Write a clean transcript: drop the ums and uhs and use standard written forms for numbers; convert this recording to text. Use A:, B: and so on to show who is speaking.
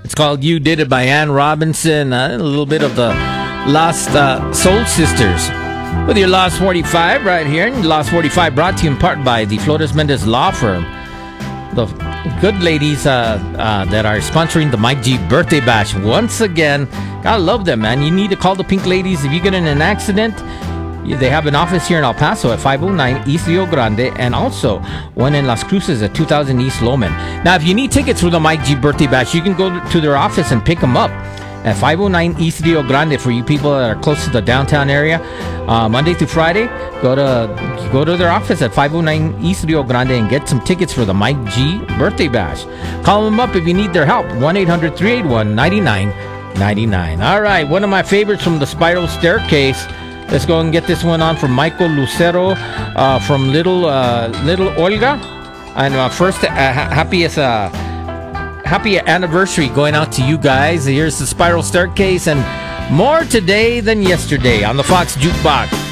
A: It's called You Did It by Ann Robinson. A little bit of the Lost Soul Sisters with your Lost 45 right here. And Lost 45 brought to you in part by the Flores Mendez Law Firm. The good ladies that are sponsoring the Mike G birthday bash once again. Gotta love them, man. You need to call the Pink Ladies if you get in an accident. They have an office here in El Paso at 509 East Rio Grande, and also one in Las Cruces at 2000 East Loman. Now, if you need tickets for the Mike G birthday bash, you can go to their office and pick them up at 509 East Rio Grande for you people that are close to the downtown area. Monday through Friday, go to their office at 509 East Rio Grande and get some tickets for the Mike G birthday bash. Call them up if you need their help. 1-800-381-9999. All right, one of my favorites from the Spiral Staircase. Let's go and get this one on from Michael Lucero from Little Olga. And first, happy anniversary going out to you guys. Here's the Spiral Staircase and more today than yesterday on the Fox Jukebox.